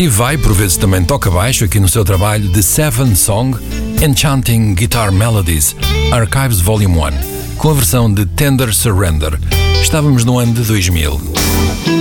Steve Vai, por vezes, também toca baixo aqui no seu trabalho The Seven Song Enchanting Guitar Melodies, Archives Volume 1, com a versão de Tender Surrender. Estávamos no ano de 2000.